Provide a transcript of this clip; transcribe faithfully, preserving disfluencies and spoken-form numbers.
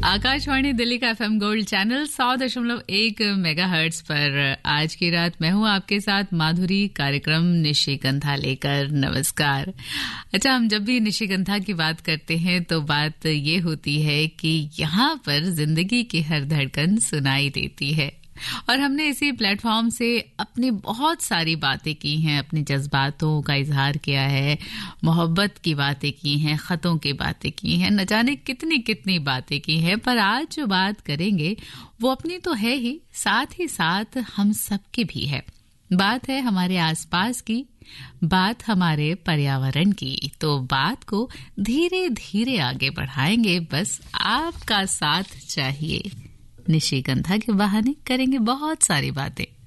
आकाशवाणी दिल्ली का FM gold channel सौ दशमलव एक मेगाहर्ट्ज पर आज की रात मैं हूं आपके साथ माधुरी, कार्यक्रम निशिगंधा लेकर। नमस्कार। अच्छा, हम जब भी निशिगंधा की बात करते हैं तो बात ये होती है कि यहाँ पर जिंदगी की हर धड़कन सुनाई देती है और हमने इसी प्लेटफॉर्म से अपनी बहुत सारी बातें की हैं, अपने जज्बातों का इजहार किया है, मोहब्बत की बातें की हैं, खतों की बातें की हैं, न जाने कितनी कितनी बातें की हैं। पर आज जो बात करेंगे वो अपनी तो है ही, साथ ही साथ हम सबकी भी है। बात है हमारे आसपास की, बात हमारे पर्यावरण की। तो बात को धीरे धीरे आगे बढ़ाएंगे, बस आपका साथ चाहिए। निशिगंधा के बहाने करेंगे बहुत सारी बातें।